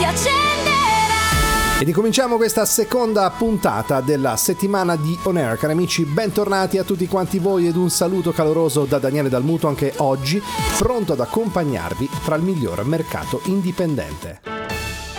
accenderà. E ricominciamo questa seconda puntata della settimana di On Air. Cari amici, bentornati a tutti quanti voi ed un saluto caloroso da Daniele Dalmuto, anche oggi pronto ad accompagnarvi tra il miglior mercato indipendente.